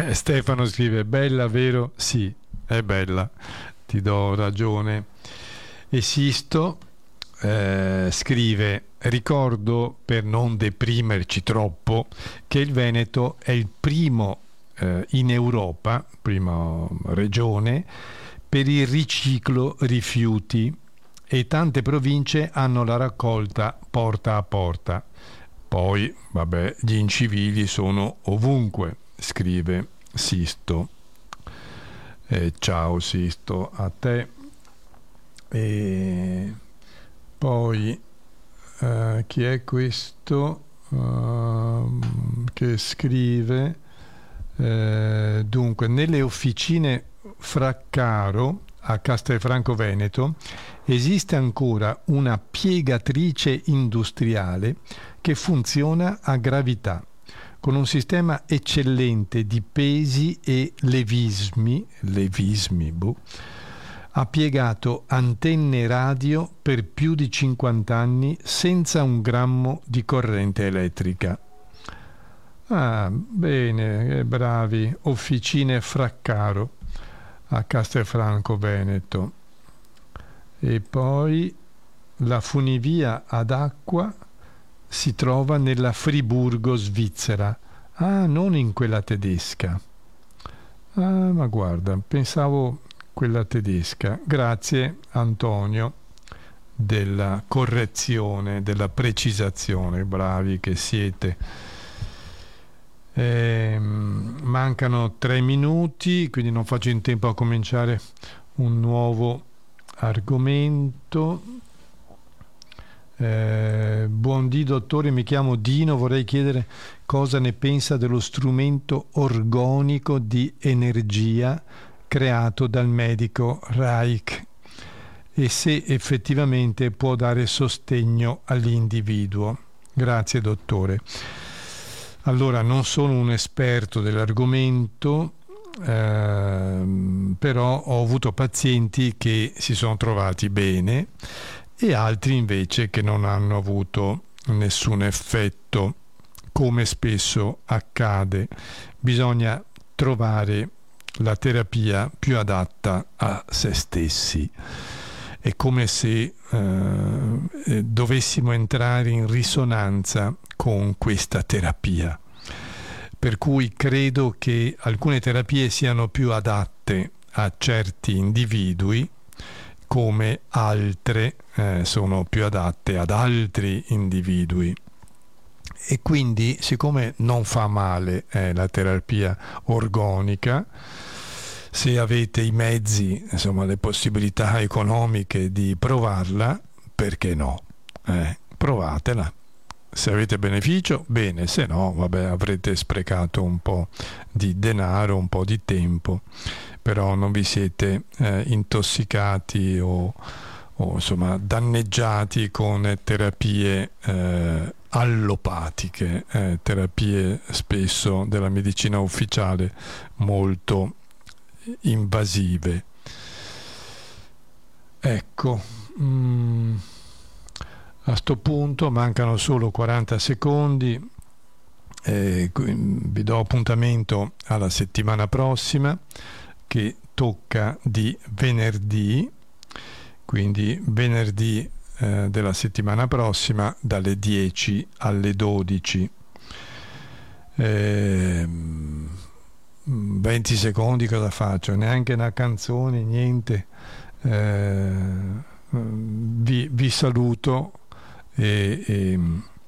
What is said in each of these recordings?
Stefano scrive: bella, vero? Sì, è bella, ti do ragione. E Sisto scrive: ricordo, per non deprimerci troppo, che il Veneto è il primo in Europa, prima regione, per il riciclo rifiuti, e tante province hanno la raccolta porta a porta. Poi, vabbè, gli incivili sono ovunque, scrive Sisto. Ciao Sisto, a te. E poi chi è questo che scrive? Dunque, nelle officine Fraccaro a Castelfranco Veneto esiste ancora una piegatrice industriale che funziona a gravità, con un sistema eccellente di pesi e levismi, ha piegato antenne radio per più di 50 anni senza un grammo di corrente elettrica. Ah, bene, bravi, Officine Fraccaro a Castelfranco Veneto. E poi la funivia ad acqua si trova nella Friburgo Svizzera. Ah, non in quella tedesca. Ah, ma guarda, pensavo quella tedesca. Grazie Antonio della correzione, della precisazione, bravi che siete. Mancano 3 minuti, quindi non faccio in tempo a cominciare un nuovo argomento. Buondì dottore, mi chiamo Dino, vorrei chiedere cosa ne pensa dello strumento organico di energia creato dal medico Reich e se effettivamente può dare sostegno all'individuo. Grazie dottore. Allora, non sono un esperto dell'argomento, però ho avuto pazienti che si sono trovati bene e altri invece che non hanno avuto nessun effetto, come spesso accade. Bisogna trovare la terapia più adatta a se stessi. È come se dovessimo entrare in risonanza con questa terapia. Per cui credo che alcune terapie siano più adatte a certi individui, come altre sono più adatte ad altri individui. E quindi, siccome non fa male la terapia organica, se avete i mezzi, insomma le possibilità economiche di provarla, perché no? Provatela. Se avete beneficio, bene, se no, vabbè, avrete sprecato un po' di denaro, un po' di tempo, però non vi siete intossicati o insomma danneggiati con terapie allopatiche, terapie spesso della medicina ufficiale molto invasive. Ecco, a sto punto mancano solo 40 secondi, vi do appuntamento alla settimana prossima che tocca di venerdì, quindi venerdì della settimana prossima dalle 10 alle 12. 20 secondi cosa faccio? Neanche una canzone, niente. Vi saluto e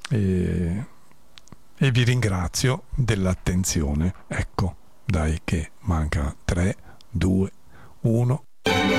vi ringrazio dell'attenzione. Ecco, dai che manca 3, 2, 1.